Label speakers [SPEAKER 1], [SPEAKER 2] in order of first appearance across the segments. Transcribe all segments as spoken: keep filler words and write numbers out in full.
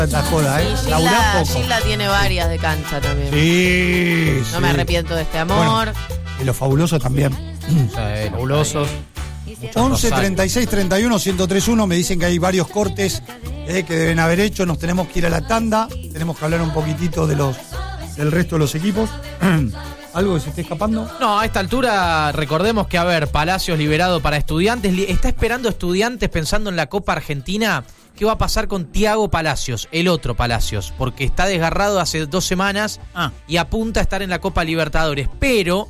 [SPEAKER 1] Esta joda, ¿eh?
[SPEAKER 2] Y
[SPEAKER 1] Laburá
[SPEAKER 2] Gilda,
[SPEAKER 1] poco.
[SPEAKER 2] Gilda tiene varias de cancha también.
[SPEAKER 1] Sí,
[SPEAKER 2] No
[SPEAKER 1] sí.
[SPEAKER 2] me arrepiento de este amor.
[SPEAKER 1] Bueno, y los fabulosos también.
[SPEAKER 3] Sí, fabulosos.
[SPEAKER 1] once treinta y seis treinta y uno ciento tres uno me dicen que hay varios cortes eh, que deben haber hecho. Nos tenemos que ir a la tanda. Tenemos que hablar un poquitito de los del resto de los equipos. ¿Algo que se esté escapando?
[SPEAKER 3] No, a esta altura recordemos que, a ver, Palacios liberado para Estudiantes. Está esperando Estudiantes pensando en la Copa Argentina. ¿Qué va a pasar con Thiago Palacios, el otro Palacios? Porque está desgarrado hace dos semanas
[SPEAKER 4] ah.
[SPEAKER 3] y apunta a estar en la Copa Libertadores. Pero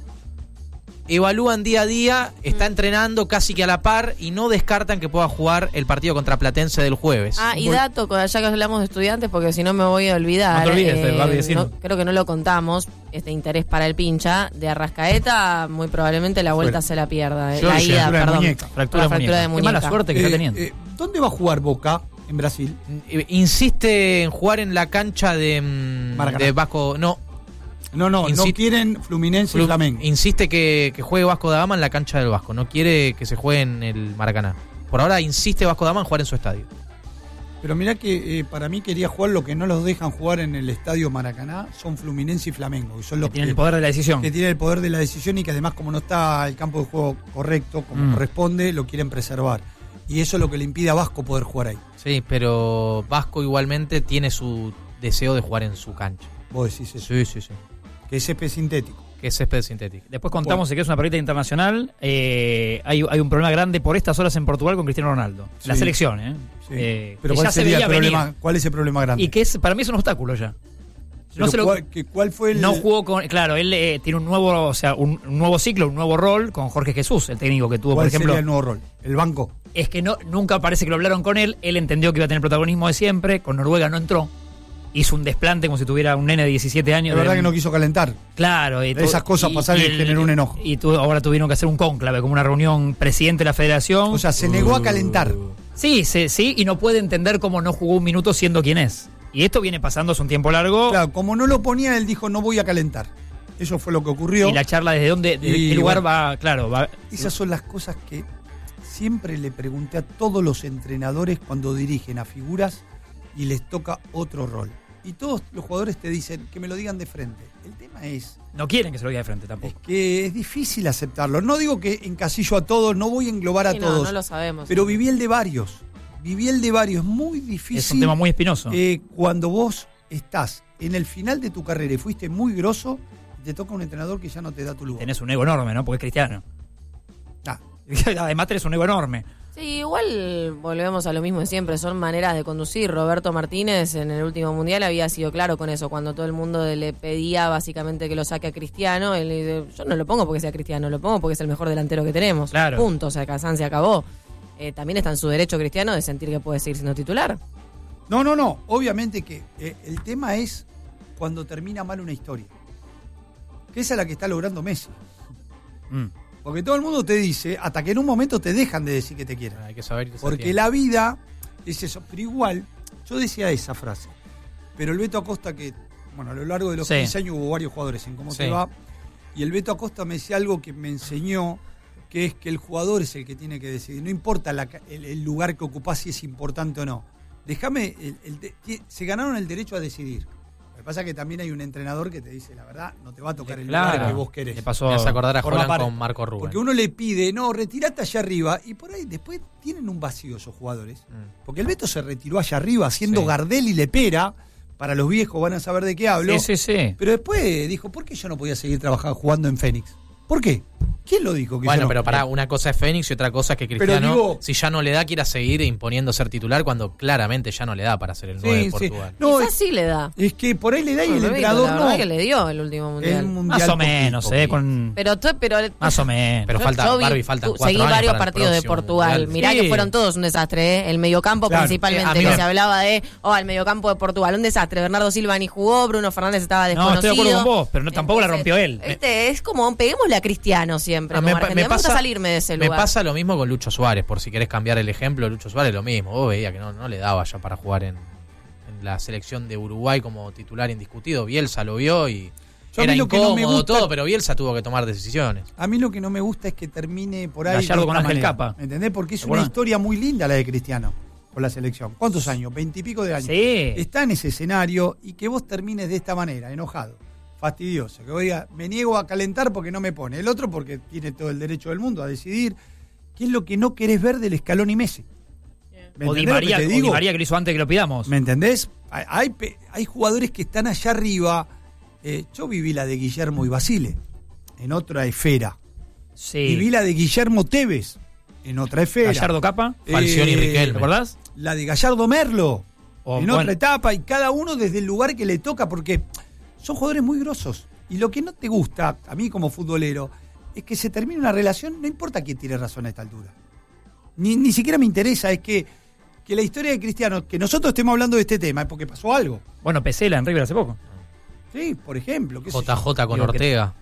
[SPEAKER 3] evalúan día a día, está entrenando casi que a la par y no descartan que pueda jugar el partido contra Platense del jueves.
[SPEAKER 2] Ah, y dato, ya que hablamos de Estudiantes, porque si no me voy a olvidar.
[SPEAKER 4] No te olvides,
[SPEAKER 2] eh,
[SPEAKER 4] Gaby, decilo.
[SPEAKER 2] no, creo que no lo contamos, este interés para el pincha de Arrascaeta, muy probablemente la vuelta
[SPEAKER 1] Fuera.
[SPEAKER 2] se la pierda.
[SPEAKER 1] Yo
[SPEAKER 2] la
[SPEAKER 1] decía,
[SPEAKER 2] ida,
[SPEAKER 1] fractura de
[SPEAKER 2] perdón.
[SPEAKER 1] muñeca.
[SPEAKER 4] Fractura,
[SPEAKER 2] La fractura de
[SPEAKER 4] Qué
[SPEAKER 2] muñeca.
[SPEAKER 4] mala suerte que
[SPEAKER 1] Eh,
[SPEAKER 4] está teniendo.
[SPEAKER 1] eh, ¿Dónde va a jugar Boca en Brasil?
[SPEAKER 3] Eh, Insiste en jugar en la cancha de, mm,
[SPEAKER 1] Maracaná.
[SPEAKER 3] de Vasco. No,
[SPEAKER 1] No, no, no
[SPEAKER 3] Insi-
[SPEAKER 1] quieren Fluminense y
[SPEAKER 3] Flu-
[SPEAKER 1] Flamengo.
[SPEAKER 3] insiste que, que juegue Vasco da Gama en la cancha del Vasco. No quiere que se juegue en el Maracaná. Por ahora insiste Vasco da Gama en jugar en su estadio.
[SPEAKER 1] Pero mirá que eh, para mí quería jugar lo que no los dejan jugar en el estadio Maracaná son Fluminense y Flamengo. Y son los
[SPEAKER 4] Que tiene el poder de la decisión.
[SPEAKER 1] que tienen el poder de la decisión y que además como no está el campo de juego correcto, como
[SPEAKER 4] Mm.
[SPEAKER 1] corresponde, lo quieren preservar. Y eso es lo que le impide a Vasco poder jugar ahí.
[SPEAKER 3] Sí, pero Vasco igualmente tiene su deseo de jugar en su cancha.
[SPEAKER 1] Vos decís eso.
[SPEAKER 3] Sí, sí, sí.
[SPEAKER 1] Que es césped sintético.
[SPEAKER 3] Que es césped sintético.
[SPEAKER 4] Después contamos que es una perrita internacional. Eh, hay, hay un problema grande por estas horas en Portugal con Cristiano Ronaldo.
[SPEAKER 1] Sí.
[SPEAKER 4] La selección, ¿eh?
[SPEAKER 1] Sí.
[SPEAKER 4] Eh,
[SPEAKER 1] Pero
[SPEAKER 4] que
[SPEAKER 1] ¿cuál
[SPEAKER 4] ya se
[SPEAKER 1] sería
[SPEAKER 4] veía
[SPEAKER 1] el problema?
[SPEAKER 4] venir.
[SPEAKER 1] ¿Cuál es el problema grande?
[SPEAKER 4] Y que es, para mí es un obstáculo ya.
[SPEAKER 1] Pero
[SPEAKER 4] No se lo-
[SPEAKER 1] ¿cuál, que- ¿Cuál fue el...?
[SPEAKER 4] No jugó con. Claro, él eh, tiene un nuevo, o sea, un, un nuevo ciclo, un nuevo rol con Jorge Jesús, el técnico que tuvo,
[SPEAKER 1] ¿Cuál
[SPEAKER 4] por ejemplo.
[SPEAKER 1] sería el nuevo rol? ¿El banco?
[SPEAKER 4] Es que no, nunca parece que lo hablaron con él. Él entendió que iba a tener protagonismo de siempre. Con Noruega no entró. Hizo un desplante como si tuviera un nene de diecisiete años.
[SPEAKER 1] La verdad
[SPEAKER 4] de-
[SPEAKER 1] que no quiso calentar.
[SPEAKER 4] Claro. Y tu-
[SPEAKER 1] Esas cosas pasaron y
[SPEAKER 4] el-
[SPEAKER 1] generó un enojo.
[SPEAKER 4] Y tu- ahora tuvieron que hacer un cónclave, como una reunión presidente de la federación.
[SPEAKER 1] O sea, se negó a calentar.
[SPEAKER 4] Sí, sí, sí, y no puede entender cómo no jugó un minuto siendo quien es. Y esto viene pasando hace un tiempo largo.
[SPEAKER 1] Claro, como no lo ponía, él dijo, no voy a calentar. Eso fue lo que ocurrió.
[SPEAKER 4] Y la charla desde dónde, desde
[SPEAKER 1] Y
[SPEAKER 4] qué lugar
[SPEAKER 1] bueno,
[SPEAKER 4] va, claro, va.
[SPEAKER 1] Esas son las cosas que siempre le pregunté a todos los entrenadores cuando dirigen a figuras y les toca otro rol. Y todos los jugadores te dicen que me lo digan de frente. El tema es,
[SPEAKER 4] No quieren que se lo diga de frente
[SPEAKER 1] es
[SPEAKER 4] tampoco.
[SPEAKER 1] que es difícil aceptarlo. No digo que encasillo a todos, no voy a englobar a
[SPEAKER 2] Sí, no,
[SPEAKER 1] todos.
[SPEAKER 2] no lo sabemos.
[SPEAKER 1] Pero viví el de varios. Viví el de varios. Es muy difícil.
[SPEAKER 4] Es un tema muy espinoso.
[SPEAKER 1] eh, cuando vos estás en el final de tu carrera y fuiste muy grosso, te toca un entrenador que ya no te da tu lugar.
[SPEAKER 4] Tenés un ego enorme, ¿no? Porque es cristiano.
[SPEAKER 1] Ah,
[SPEAKER 4] Además tenés un ego enorme.
[SPEAKER 2] Sí, igual volvemos a lo mismo de siempre, son maneras de conducir. Roberto Martínez en el último mundial había sido claro con eso, cuando todo el mundo le pedía básicamente que lo saque a Cristiano, él dice, yo no lo pongo porque sea Cristiano, lo pongo porque es el mejor delantero que tenemos.
[SPEAKER 4] Claro.
[SPEAKER 2] Punto, o sea, Kazán se acabó. Eh, también está en su derecho Cristiano de sentir que puede seguir siendo titular.
[SPEAKER 1] No, no, no. Obviamente que eh, el tema es cuando termina mal una historia. Que esa es la que está logrando Messi.
[SPEAKER 4] Mm.
[SPEAKER 1] Porque todo el mundo te dice, hasta que en un momento te dejan de decir que te quieren.
[SPEAKER 3] Hay que saber irse a
[SPEAKER 1] Porque
[SPEAKER 3] tiempo.
[SPEAKER 1] la vida es eso. Pero igual, yo decía esa frase. Pero el Beto Acosta, que, bueno, a lo largo de los
[SPEAKER 4] Sí.
[SPEAKER 1] quince años hubo varios jugadores en cómo
[SPEAKER 3] Sí.
[SPEAKER 1] te va. Y el Beto Acosta me decía algo que me enseñó, que es que el jugador es el que tiene que decidir. No importa la ca- el, el lugar que ocupás, si es importante o no. Déjame, el- el de- ti- se ganaron el derecho a decidir. Lo que pasa es que también hay un entrenador que te dice, la verdad, no te va a tocar el
[SPEAKER 4] Claro.
[SPEAKER 1] lugar que vos querés.
[SPEAKER 4] Le pasó
[SPEAKER 3] Me hace acordar a
[SPEAKER 4] forma
[SPEAKER 3] Holland
[SPEAKER 4] parte.
[SPEAKER 3] con Marco Rubén.
[SPEAKER 1] Porque uno le pide, no, retirate allá arriba, y por ahí después tienen un vacío esos jugadores.
[SPEAKER 3] Mm.
[SPEAKER 1] Porque el Beto se retiró allá arriba haciendo
[SPEAKER 3] Sí.
[SPEAKER 1] Gardel y Lepera, para los viejos van a saber de qué hablo.
[SPEAKER 4] Sí, sí, sí.
[SPEAKER 1] Pero después dijo, ¿por qué yo no podía seguir trabajando jugando en Fénix? ¿Por qué? ¿Quién lo dijo? Que
[SPEAKER 3] Bueno,
[SPEAKER 1] yo no?
[SPEAKER 3] pero pará, una cosa es Fénix y otra cosa es que
[SPEAKER 1] Pero
[SPEAKER 3] Cristiano,
[SPEAKER 1] digo-
[SPEAKER 3] si ya no le da, quiera seguir imponiendo ser titular cuando claramente ya no le da para ser el nueve de
[SPEAKER 1] Sí, sí.
[SPEAKER 3] Portugal.
[SPEAKER 1] No,
[SPEAKER 2] Quizás
[SPEAKER 1] es,
[SPEAKER 2] sí le da.
[SPEAKER 1] es que por ahí le da y el
[SPEAKER 2] Bueno,
[SPEAKER 1] entrenador
[SPEAKER 2] la
[SPEAKER 1] no.
[SPEAKER 2] verdad que le dio el último mundial.
[SPEAKER 1] El mundial
[SPEAKER 4] Más o
[SPEAKER 1] poquito,
[SPEAKER 4] menos, ¿eh?
[SPEAKER 1] poquito.
[SPEAKER 4] Con,
[SPEAKER 2] Pero, tú- pero
[SPEAKER 4] más o menos.
[SPEAKER 3] Pero
[SPEAKER 2] Yo-
[SPEAKER 3] falta,
[SPEAKER 2] yo vi-
[SPEAKER 3] Barbie, faltan
[SPEAKER 2] tú-
[SPEAKER 3] cuatro
[SPEAKER 2] seguí
[SPEAKER 3] años
[SPEAKER 2] varios
[SPEAKER 3] para el
[SPEAKER 2] partidos de
[SPEAKER 3] próximo
[SPEAKER 2] Portugal.
[SPEAKER 3] mundial.
[SPEAKER 2] Mirá
[SPEAKER 4] Sí.
[SPEAKER 2] que fueron todos un desastre, ¿eh? El mediocampo
[SPEAKER 1] Claro.
[SPEAKER 2] principalmente,
[SPEAKER 3] Sí, a mí
[SPEAKER 2] que
[SPEAKER 3] me-
[SPEAKER 2] se hablaba de, oh, el mediocampo de Portugal, un desastre. Bernardo Silva ni jugó, Bruno Fernández estaba
[SPEAKER 4] No,
[SPEAKER 2] desconocido.
[SPEAKER 4] estoy de acuerdo con vos, pero no, tampoco la rompió él.
[SPEAKER 2] Viste, es como, peguémosle a Cristiano siempre.
[SPEAKER 3] Ah,
[SPEAKER 2] como
[SPEAKER 3] me,
[SPEAKER 2] Argentina.
[SPEAKER 3] me
[SPEAKER 2] Me gusta
[SPEAKER 3] pasa,
[SPEAKER 2] salirme de ese
[SPEAKER 3] me
[SPEAKER 2] lugar.
[SPEAKER 3] pasa lo mismo con Lucho Suárez, por si querés cambiar el ejemplo, Lucho Suárez lo mismo. Vos veías que no, no le daba ya para jugar en, en la selección de Uruguay como titular indiscutido. Bielsa lo vio y
[SPEAKER 1] Yo a
[SPEAKER 3] era
[SPEAKER 1] mí lo que no
[SPEAKER 3] incómodo
[SPEAKER 1] me gusta-
[SPEAKER 3] todo, pero Bielsa tuvo que tomar decisiones.
[SPEAKER 1] A mí lo que no me gusta es que termine por ahí.
[SPEAKER 4] Gallardo
[SPEAKER 1] de
[SPEAKER 4] con
[SPEAKER 1] otra
[SPEAKER 4] Ángel
[SPEAKER 1] manera,
[SPEAKER 4] Capa.
[SPEAKER 1] ¿Entendés? Porque es
[SPEAKER 4] ¿Te
[SPEAKER 1] una
[SPEAKER 4] acuerdas?
[SPEAKER 1] historia muy linda la de Cristiano. con la selección. ¿Cuántos años? Veintipico de años.
[SPEAKER 4] Sí.
[SPEAKER 1] Está en ese escenario y que vos termines de esta manera, enojado, fastidioso, que vos digas, me niego a calentar porque no me pone. El otro porque tiene todo el derecho del mundo a decidir qué es lo que no querés ver del Scaloni Messi.
[SPEAKER 4] O Di María, o Di María que lo hizo antes que lo pidamos.
[SPEAKER 1] ¿Me entendés? Hay, hay, hay jugadores que están allá arriba. Eh, yo viví la de Guillermo y Basile, en otra esfera.
[SPEAKER 4] Sí.
[SPEAKER 1] Viví la de Guillermo Tevez, en otra esfera.
[SPEAKER 4] Gallardo Capa.
[SPEAKER 3] Falcioni y Riquelme.
[SPEAKER 4] ¿Te acordás?
[SPEAKER 1] La de Gallardo Merlo,
[SPEAKER 4] O,
[SPEAKER 1] en
[SPEAKER 4] bueno.
[SPEAKER 1] otra etapa, y cada uno desde el lugar que le toca, porque son jugadores muy grosos. Y lo que no te gusta, a mí como futbolero, es que se termine una relación, no importa quién tiene razón a esta altura. Ni, ni siquiera me interesa, es que, que la historia de Cristiano, que nosotros estemos hablando de este tema, es porque pasó algo.
[SPEAKER 4] Bueno, Pesela en River hace poco.
[SPEAKER 1] Sí, por ejemplo. ¿qué sé
[SPEAKER 3] J J
[SPEAKER 1] yo?
[SPEAKER 3] con
[SPEAKER 4] Digo,
[SPEAKER 3] Ortega.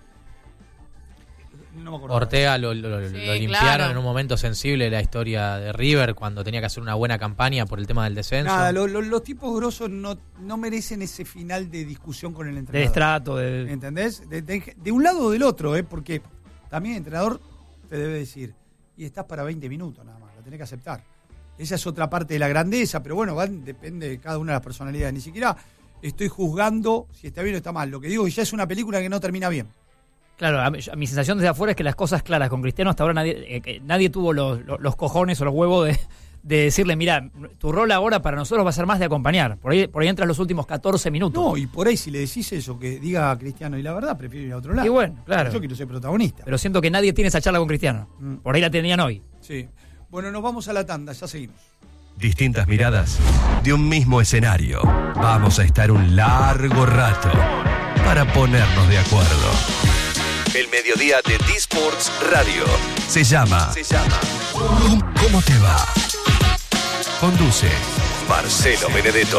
[SPEAKER 1] No me acuerdo.
[SPEAKER 3] Ortega lo, lo- lo
[SPEAKER 2] Sí,
[SPEAKER 3] limpiaron
[SPEAKER 2] claro.
[SPEAKER 3] en un momento sensible de la historia de River cuando tenía que hacer una buena campaña por el tema del descenso.
[SPEAKER 1] Nada, lo- lo- los tipos grosos no, no merecen ese final de discusión con el
[SPEAKER 4] De
[SPEAKER 1] entrenador.
[SPEAKER 4] estrato, de...
[SPEAKER 1] ¿Entendés? De, de- de un lado o del otro, ¿eh? Porque también el entrenador te debe decir, y estás para veinte minutos nada más, lo tenés que aceptar. Esa es otra parte de la grandeza, pero bueno, van, depende de cada una de las personalidades. Ni siquiera estoy juzgando si está bien o está mal. Lo que digo es que ya es una película que no termina bien.
[SPEAKER 4] Claro, a mi, a mi sensación desde afuera es que las cosas claras con Cristiano hasta ahora nadie, eh, que nadie tuvo los, los, los cojones o los huevos de, de decirle, mira, tu rol ahora para nosotros va a ser más de acompañar. Por ahí, por ahí entras los últimos catorce minutos.
[SPEAKER 1] No, y por ahí si le decís eso, que diga a Cristiano y la verdad, prefiero ir a otro lado.
[SPEAKER 4] Y bueno, claro.
[SPEAKER 1] Yo quiero ser protagonista.
[SPEAKER 4] Pero siento que nadie tiene esa charla con Cristiano.
[SPEAKER 1] Mm.
[SPEAKER 4] Por ahí la tenían hoy.
[SPEAKER 1] Sí. Bueno, nos vamos a la tanda, ya seguimos.
[SPEAKER 5] Distintas miradas de un mismo escenario. Vamos a estar un largo rato para ponernos de acuerdo. El mediodía de D-Sports Radio se llama, se llama ¿Cómo, cómo te va? Conduce Marcelo Benedetto.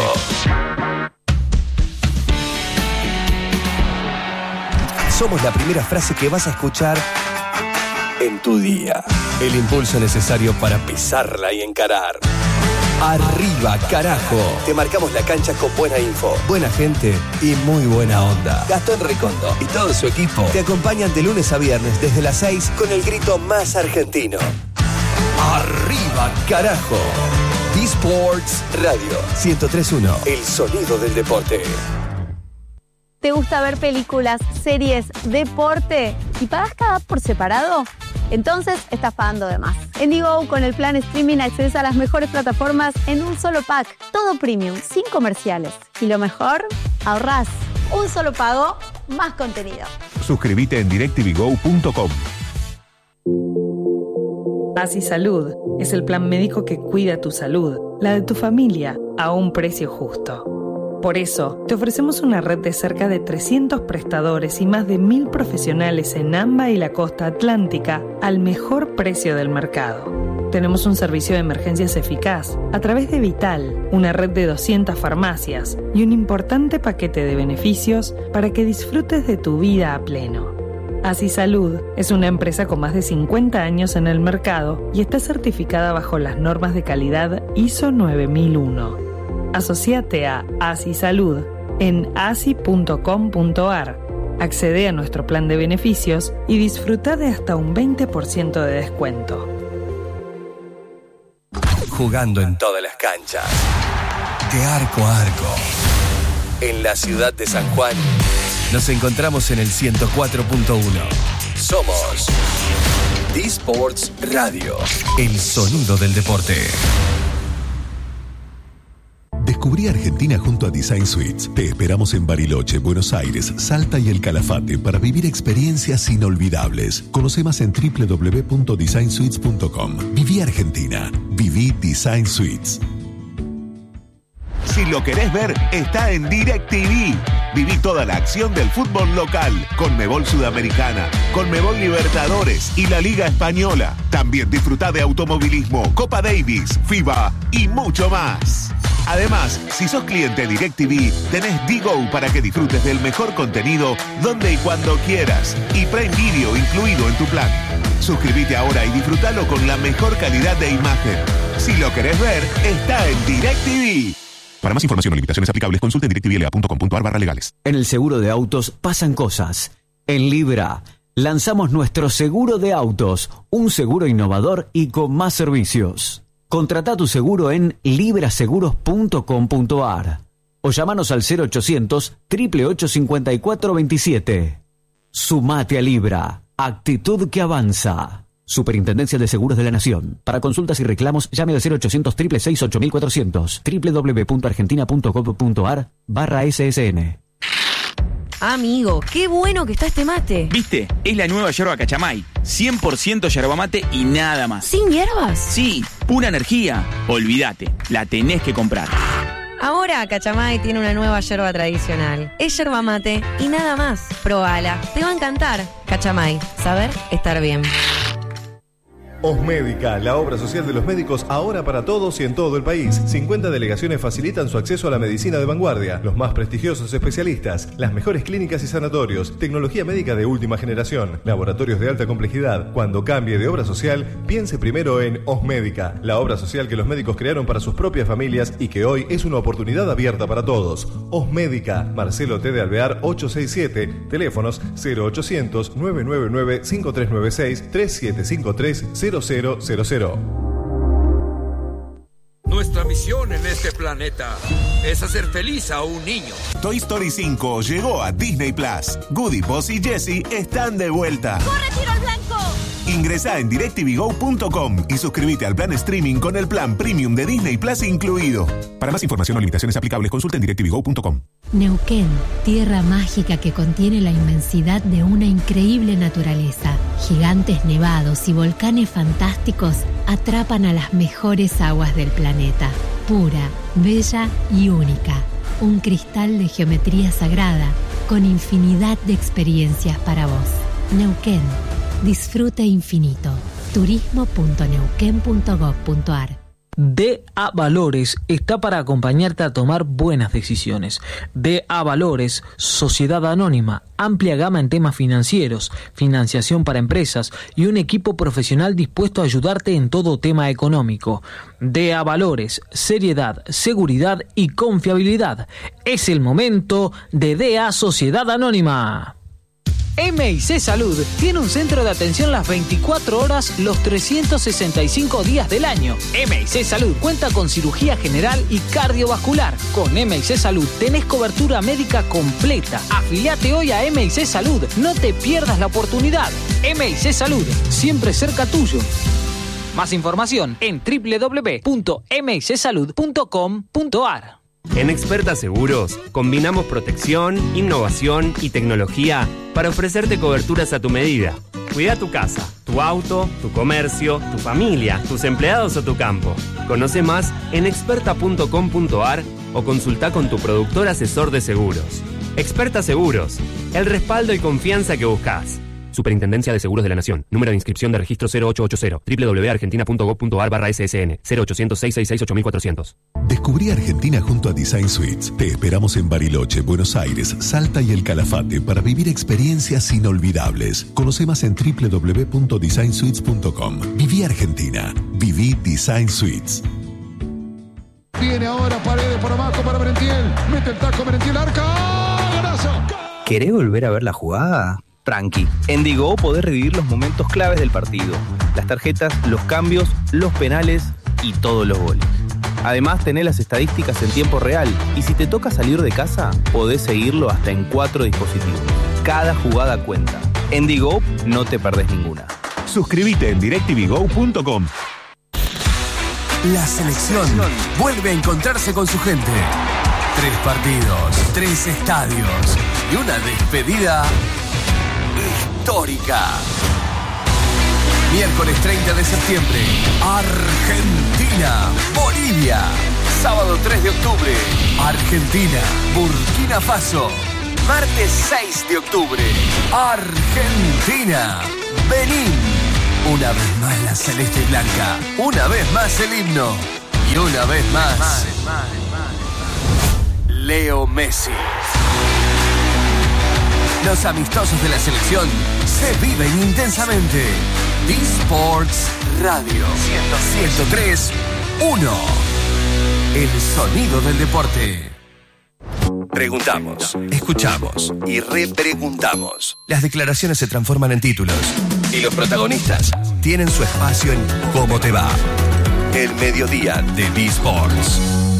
[SPEAKER 5] Somos la primera frase que vas a escuchar en tu día. El impulso necesario para pisarla y encarar. Arriba, carajo. Te marcamos la cancha con buena info, buena gente y muy buena onda. Gastón Recondo y todo su equipo te acompañan de lunes a viernes desde las seis con el grito más argentino. Arriba, carajo. D-Sports Radio ciento tres punto uno. El sonido del deporte.
[SPEAKER 6] ¿Te gusta ver películas, series, deporte y pagas cada por separado? Entonces estás pagando de más. En Digo, con el plan streaming accedes a las mejores plataformas en un solo pack. Todo premium, sin comerciales. Y lo mejor, ahorrás. Un solo pago, más contenido.
[SPEAKER 7] Suscríbete en directvgo punto com.
[SPEAKER 8] Así Salud es el plan médico que cuida tu salud, la de tu familia, a un precio justo. Por eso, te ofrecemos una red de cerca de trescientos prestadores y más de mil profesionales en AMBA y la costa atlántica al mejor precio del mercado. Tenemos un servicio de emergencias eficaz a través de Vital, una red de doscientas farmacias y un importante paquete de beneficios para que disfrutes de tu vida a pleno. Así Salud es una empresa con más de cincuenta años en el mercado y está certificada bajo las normas de calidad I S O nueve mil uno. Asociate a Asi Salud en asi punto com punto ar. Accede a nuestro plan de beneficios y disfruta de hasta un veinte por ciento de descuento.
[SPEAKER 5] Jugando en todas las canchas. De arco a arco. En la ciudad de San Juan. Nos encontramos en el ciento cuatro punto uno. Somos D-Sports Radio. El sonido del deporte.
[SPEAKER 7] Descubrí Argentina junto a Design Suites. Te esperamos en Bariloche, Buenos Aires, Salta y El Calafate para vivir experiencias inolvidables. Conoce más en doble u doble u doble u punto design suites punto com. Viví Argentina. Viví Design Suites.
[SPEAKER 9] Si lo querés ver, está en DirecTV. Viví toda la acción del fútbol local, Conmebol Sudamericana, Conmebol Libertadores y la Liga Española. También disfrutá de automovilismo, Copa Davis, FIBA y mucho más. Además, si sos cliente DirecTV, tenés Digo para que disfrutes del mejor contenido donde y cuando quieras. Y Prime Video incluido en tu plan. Suscríbete ahora y disfrutalo con la mejor calidad de imagen. Si lo querés ver, está en DirecTV.
[SPEAKER 7] Para más información o limitaciones aplicables, consulte en directvla punto com punto ar barra legales.
[SPEAKER 10] En el seguro de autos pasan cosas. En Libra lanzamos nuestro seguro de autos, un seguro innovador y con más servicios. Contrata tu seguro en libraseguros punto com punto ar o llamanos al cero ochocientos, ocho ocho ocho, cinco cuatro dos siete. Sumate a Libra. Actitud que avanza. Superintendencia de Seguros de la Nación. Para consultas y reclamos, llame al cero ochocientos, seis seis seis, ocho cuatro cero cero, doble u doble u doble u punto argentina punto gov punto ar barra ese ese ene.
[SPEAKER 2] Amigo, qué bueno que está este mate.
[SPEAKER 11] ¿Viste? Es la nueva yerba Cachamay. cien por ciento yerba mate y nada más.
[SPEAKER 2] ¿Sin hierbas?
[SPEAKER 11] Sí, pura energía. Olvídate, la tenés que comprar.
[SPEAKER 2] Ahora Cachamay tiene una nueva yerba tradicional. Es yerba mate y nada más. Probala, te va a encantar. Cachamay, saber estar bien.
[SPEAKER 12] Osmédica, la obra social de los médicos ahora para todos y en todo el país. cincuenta delegaciones facilitan su acceso a la medicina de vanguardia, los más prestigiosos especialistas, las mejores clínicas y sanatorios, tecnología médica de última generación, laboratorios de alta complejidad. Cuando cambie de obra social, piense primero en Osmédica, la obra social que los médicos crearon para sus propias familias y que hoy es una oportunidad abierta para todos. Osmédica, Marcelo T. de Alvear ochocientos sesenta y siete, teléfonos cero ochocientos, nueve nueve nueve, cinco tres nueve seis, tres siete cinco tres, cero cero cero cero.
[SPEAKER 13] Nuestra misión en este planeta es hacer feliz a un niño.
[SPEAKER 9] Toy Story cinco llegó a Disney Plus. Goody, Buzz y Jessie están de vuelta.
[SPEAKER 14] ¡Corre, tiro al blanco!
[SPEAKER 9] Ingresá en directv go punto com y suscríbete al plan streaming con el plan premium de Disney Plus incluido. Para más información o limitaciones aplicables, consulta en directv go punto com.
[SPEAKER 15] Neuquén, tierra mágica que contiene la inmensidad de una increíble naturaleza. Gigantes nevados y volcanes fantásticos atrapan a las mejores aguas del planeta. Pura, bella y única. Un cristal de geometría sagrada con infinidad de experiencias para vos. Neuquén. Disfrute infinito. turismo punto neuquén punto gov punto ar.
[SPEAKER 16] D A Valores está para acompañarte a tomar buenas decisiones. D A Valores, Sociedad Anónima, amplia gama en temas financieros, financiación para empresas y un equipo profesional dispuesto a ayudarte en todo tema económico. D A Valores, seriedad, seguridad y confiabilidad. Es el momento de D A Sociedad Anónima.
[SPEAKER 3] M I C Salud tiene un centro de atención las veinticuatro horas, los trescientos sesenta y cinco días del año. M I C Salud cuenta con cirugía general y cardiovascular. Con M I C Salud tenés cobertura médica completa. Afiliate hoy a M I C Salud. No te pierdas la oportunidad. M I C Salud, siempre cerca tuyo. Más información en doble u doble u doble u punto m i c salud punto com punto ar.
[SPEAKER 17] En Experta Seguros, combinamos protección, innovación y tecnología para ofrecerte coberturas a tu medida. Cuida tu casa, tu auto, tu comercio, tu familia, tus empleados o tu campo. Conoce más en experta punto com punto ar o consulta con tu productor asesor de seguros. Experta Seguros, el respaldo y confianza que buscas. Superintendencia de Seguros de la Nación. Número de inscripción de registro cero ocho ocho cero. doble u doble u doble u punto argentina punto gov punto ar barra ese ese ene. cero ochocientos, seiscientos sesenta y seis, ocho cuatro cero cero.
[SPEAKER 7] Descubrí Argentina junto a Design Suites. Te esperamos en Bariloche, Buenos Aires, Salta y El Calafate para vivir experiencias inolvidables. Conoce más en doble u doble u doble u punto design suites punto com. Viví Argentina. Viví Design Suites.
[SPEAKER 18] Viene ahora Paredes por abajo para Merentiel. Mete el taco Merentiel, arca. ¡Golazo!
[SPEAKER 19] ¿Querés volver a ver la jugada? Tranqui, en Digo podés revivir los momentos claves del partido, las tarjetas, los cambios, los penales y todos los goles. Además tenés las estadísticas en tiempo real y si te toca salir de casa, podés seguirlo hasta en cuatro dispositivos. Cada jugada cuenta. En Digo no te perdés ninguna.
[SPEAKER 9] Suscríbete en directv go punto com.
[SPEAKER 5] La selección vuelve a encontrarse con su gente. Tres partidos, tres estadios y una despedida histórica. Miércoles treinta de septiembre, Argentina, Bolivia. Sábado tres de octubre, Argentina, Burkina Faso. Martes seis de octubre, Argentina, Benín. Una vez más la celeste y blanca, una vez más el himno y una vez más Leo Messi. Los amistosos de la selección se viven intensamente. D-Sports Radio ciento tres punto uno. El sonido del deporte. Preguntamos, escuchamos y repreguntamos. Las declaraciones se transforman en títulos y los protagonistas tienen su espacio en ¿Cómo te va? El mediodía de B-Sports.